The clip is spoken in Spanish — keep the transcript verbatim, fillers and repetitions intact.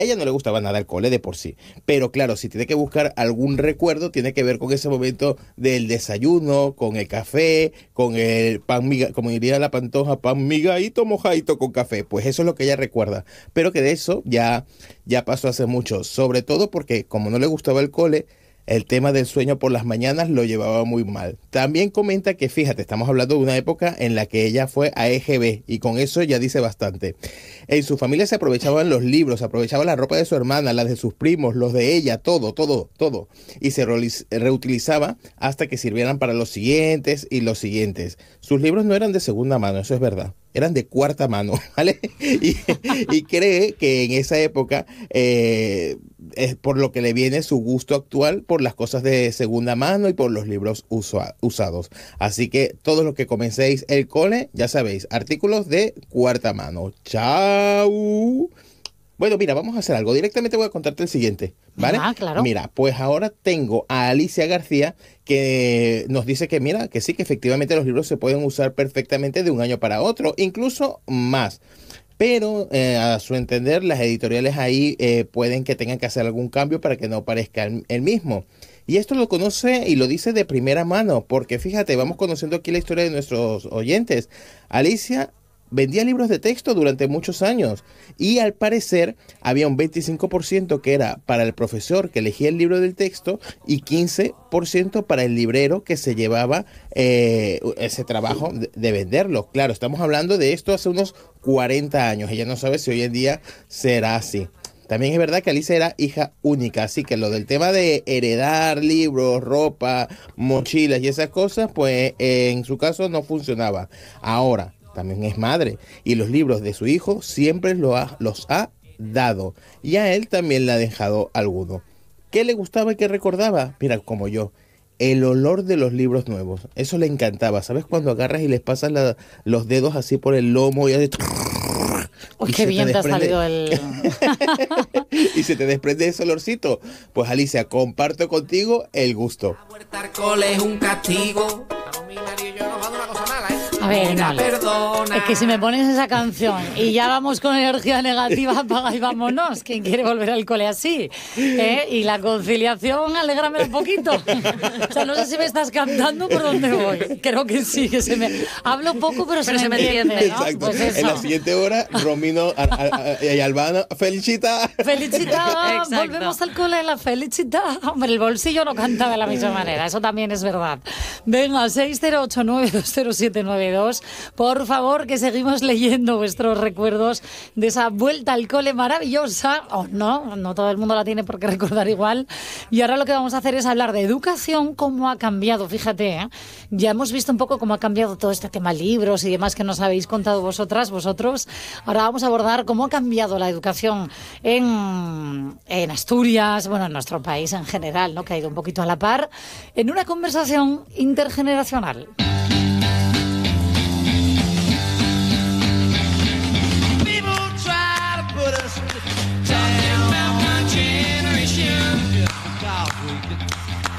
ella no le gustaba nada el cole de por sí, pero claro, si tiene que buscar algún recuerdo, tiene que ver con ese momento del desayuno, con el café, con el pan miga, como diría la Pantoja, pan migadito mojadito con café. Pues eso es lo que ella recuerda, pero que de eso ya, ya pasó hace mucho, sobre todo porque como no le gustaba el cole, el tema del sueño por las mañanas lo llevaba muy mal. También comenta que, fíjate, estamos hablando de una época en la que ella fue a E G B y con eso ya dice bastante. En su familia se aprovechaban los libros, se aprovechaba la ropa de su hermana, las de sus primos, los de ella, todo, todo, todo. Y se reutilizaba hasta que sirvieran para los siguientes y los siguientes. Sus libros no eran de segunda mano, eso es verdad. Eran de cuarta mano, ¿vale? Y, y cree que en esa época eh, es por lo que le viene su gusto actual por las cosas de segunda mano y por los libros usa, usados. Así que todos los que comencéis el cole, ya sabéis, artículos de cuarta mano. ¡Chao! Bueno, mira, vamos a hacer algo. Directamente voy a contarte el siguiente, ¿vale? Ah, claro. Mira, pues ahora tengo a Alicia García que nos dice que, mira, que sí, que efectivamente los libros se pueden usar perfectamente de un año para otro, incluso más. Pero eh, a su entender, las editoriales ahí eh, pueden que tengan que hacer algún cambio para que no parezca el, el mismo. Y esto lo conoce y lo dice de primera mano, porque fíjate, vamos conociendo aquí la historia de nuestros oyentes. Alicia vendía libros de texto durante muchos años y al parecer había un veinticinco por ciento que era para el profesor que elegía el libro del texto y quince por ciento para el librero que se llevaba eh, ese trabajo de, de venderlo. Claro, estamos hablando de esto hace unos cuarenta años. Ella no sabe si hoy en día será así. También es verdad que Alicia era hija única, así que lo del tema de heredar libros, ropa, mochilas y esas cosas, pues eh, en su caso no funcionaba. Ahora, también es madre y los libros de su hijo siempre lo ha, los ha dado y a él también le ha dejado alguno. ¿Qué le gustaba y qué recordaba? Mira, como yo, el olor de los libros nuevos, eso le encantaba. ¿Sabes cuando agarras y les pasas la, los dedos así por el lomo y haces... Uy, qué bien te ha salido el... y se te desprende ese olorcito? Pues Alicia, comparto contigo el gusto. La vuelta al cole es un castigo. A ver, no, es que si me pones esa canción y ya vamos con energía negativa, apaga y vámonos. ¿Quién quiere volver al cole así? ¿Eh? Y la conciliación, alégrame un poquito. O sea, no sé si me estás cantando por dónde voy. Creo que sí, que se me... Hablo poco, pero, pero se, se me entiende, ¿no? Exacto. Pues en la siguiente hora, Romino a, a, a, y Albano, felicita. Felicita, volvemos al cole, la felicita. Hombre, el bolsillo no canta de la misma manera, eso también es verdad. Venga, seis cero ocho nueve dos cero siete nueve dos. Por favor, que seguimos leyendo vuestros recuerdos de esa vuelta al cole maravillosa. O oh, no, no todo el mundo la tiene por qué recordar igual. Y ahora lo que vamos a hacer es hablar de educación, cómo ha cambiado. Fíjate, ¿eh? Ya hemos visto un poco cómo ha cambiado todo este tema libros y demás que nos habéis contado vosotras, vosotros. Ahora vamos a abordar cómo ha cambiado la educación en, en Asturias, bueno, en nuestro país en general, ¿no? Que ha ido un poquito a la par, en una conversación intergeneracional.